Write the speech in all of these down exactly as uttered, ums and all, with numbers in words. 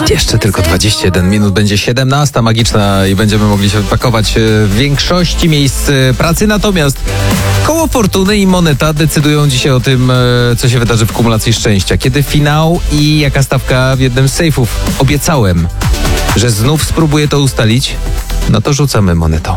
Jeszcze tylko dwadzieścia jeden minut, będzie siedemnasta magiczna i będziemy mogli się wypakować w większości miejsc pracy. Natomiast koło fortuny i moneta decydują dzisiaj o tym, co się wydarzy w kumulacji szczęścia. Kiedy finał i jaka stawka w jednym z sejfów. Obiecałem, że znów spróbuję to ustalić. No to rzucamy monetą.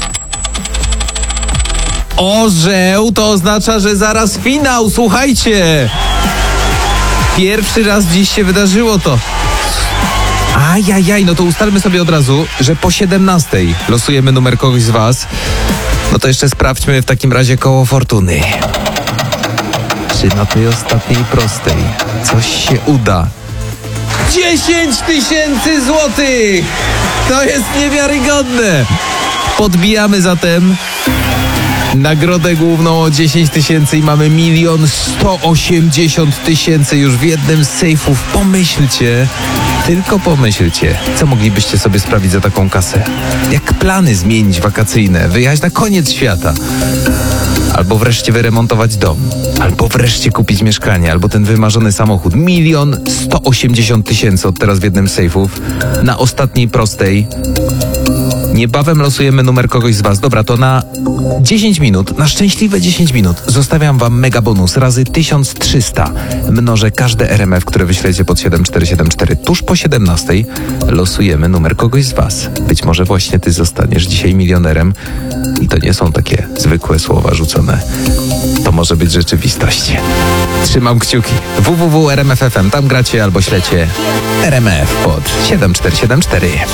Orzeł to oznacza, że zaraz finał, słuchajcie! Pierwszy raz dziś się wydarzyło to. Ajajaj, no to ustalmy sobie od razu, że po siedemnastej losujemy numer kogoś z was. No to jeszcze sprawdźmy w takim razie koło fortuny. Czy na tej ostatniej prostej coś się uda? dziesięć tysięcy złotych! To jest niewiarygodne! Podbijamy zatem nagrodę główną o dziesięć tysięcy i mamy milion sto osiemdziesiąt tysięcy już w jednym z sejfów. Pomyślcie, tylko pomyślcie, co moglibyście sobie sprawić za taką kasę. Jak plany zmienić wakacyjne, wyjechać na koniec świata. Albo wreszcie wyremontować dom. Albo wreszcie kupić mieszkanie. Albo ten wymarzony samochód. Milion sto osiemdziesiąt tysięcy od teraz w jednym z sejfów. Na ostatniej prostej. Niebawem losujemy numer kogoś z was. Dobra, to na dziesięć minut, na szczęśliwe dziesięć minut zostawiam wam mega bonus razy tysiąc trzysta. Mnożę każde R M F, które wyślecie pod siedem cztery siedem cztery. Tuż po siedemnastej losujemy numer kogoś z was. Być może właśnie ty zostaniesz dzisiaj milionerem. I to nie są takie zwykłe słowa rzucone. To może być rzeczywistość. Trzymam kciuki. w w w kropka r m f kropka f m. Tam gracie albo ślecie R M F pod siedem cztery siedem cztery.